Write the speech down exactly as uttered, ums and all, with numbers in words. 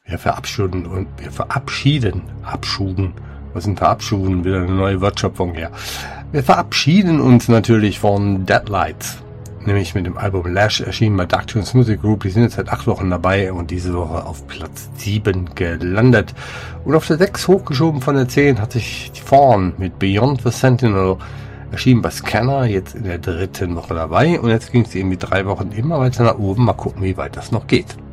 Wir verabschieden und wir verabschieden, abschuben, was sind verabschieden? Wieder eine neue Wortschöpfung her. Wir verabschieden uns natürlich von Deadlights, nämlich mit dem Album Lash, erschienen bei Dark Tunes Music Group. Die sind jetzt seit acht Wochen dabei und diese Woche auf Platz sieben gelandet. Und auf der sechs hochgeschoben von der zehn hat sich die Fawn mit Beyond the Sentinel, erschienen bei Scanner, jetzt in der dritten Woche dabei. Und jetzt ging es irgendwie drei Wochen immer weiter nach oben. Mal gucken, wie weit das noch geht.